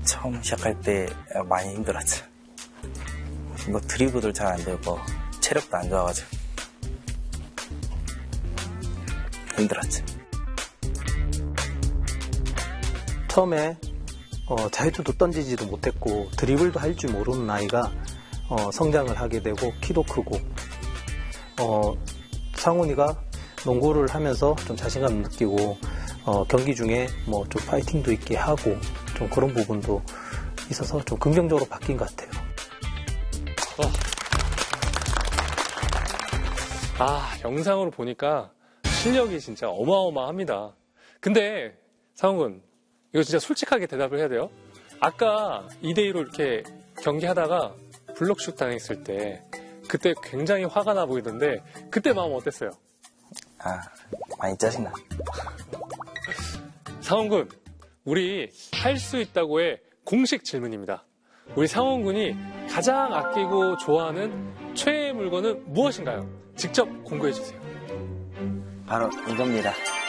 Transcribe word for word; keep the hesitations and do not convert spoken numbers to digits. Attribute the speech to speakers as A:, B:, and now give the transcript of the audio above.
A: 처음 시작할 때 많이 힘들었죠. 뭐 드리블도 잘 안 되고 체력도 안 좋아가지고 힘들었죠.
B: 처음에 어, 자유투도 던지지도 못했고 드리블도 할 줄 모르는 아이가 어, 성장을 하게 되고 키도 크고 어, 상훈이가 농구를 하면서 좀 자신감 느끼고 어, 경기 중에 뭐 좀 파이팅도 있게 하고 좀 그런 부분도 있어서 좀 긍정적으로 바뀐 것 같아요.
C: 어. 아, 영상으로 보니까 실력이 진짜 어마어마합니다. 근데 상훈, 이거 진짜 솔직하게 대답을 해야 돼요. 아까 이 대 이로 이렇게 경기하다가 블록슛 당했을 때 그때 굉장히 화가 나 보이던데 그때 마음 어땠어요?
A: 아, 많이 짜증나.
C: 상훈군, 우리 할 수 있다고의 공식 질문입니다. 우리 상훈군이 가장 아끼고 좋아하는 최애의 물건은 무엇인가요? 직접 공개해 주세요.
A: 바로 이겁니다.